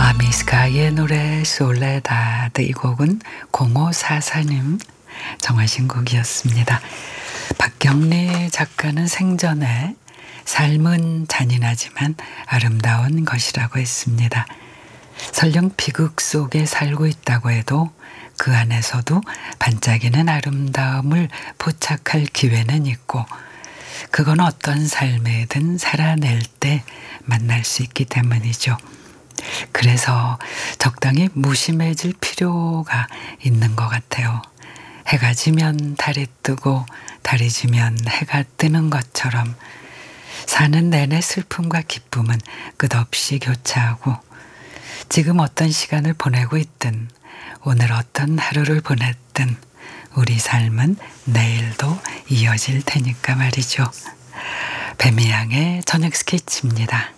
미스카의 노래 솔레다드, 이 곡은 0544님 정하신 곡이었습니다. 박경리 작가는 생전에 삶은 잔인하지만 아름다운 것이라고 했습니다. 설령 비극 속에 살고 있다고 해도 그 안에서도 반짝이는 아름다움을 포착할 기회는 있고, 그건 어떤 삶이든 살아낼 때 만날 수 있기 때문이죠. 그래서 적당히 무심해질 필요가 있는 것 같아요. 해가 지면 달이 뜨고 달이 지면 해가 뜨는 것처럼 사는 내내 슬픔과 기쁨은 끝없이 교차하고, 지금 어떤 시간을 보내고 있든 오늘 어떤 하루를 보냈든 우리 삶은 내일도 이어질 테니까 말이죠. 뱀이양의 저녁 스케치입니다.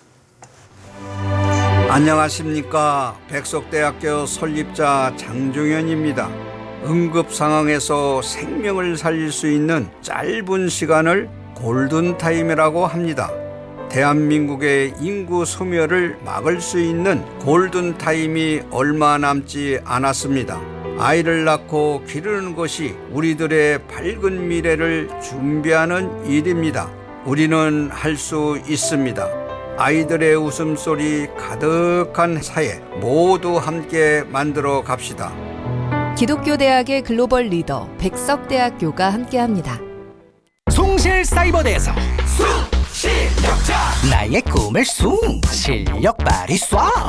안녕하십니까. 백석대학교 설립자 장종현입니다. 응급 상황에서 생명을 살릴 수 있는 짧은 시간을 골든타임이라고 합니다. 대한민국의 인구 소멸을 막을 수 있는 골든타임이 얼마 남지 않았습니다. 아이를 낳고 기르는 것이 우리들의 밝은 미래를 준비하는 일입니다. 우리는 할 수 있습니다. 아이들의 웃음소리 가득한 사회 모두 함께 만들어 갑시다. 기독교 대학의 글로벌 리더 백석대학교가 함께합니다. 숭실사이버대에서 숭실력자, 나의 꿈을 숭 실력 발휘 쏴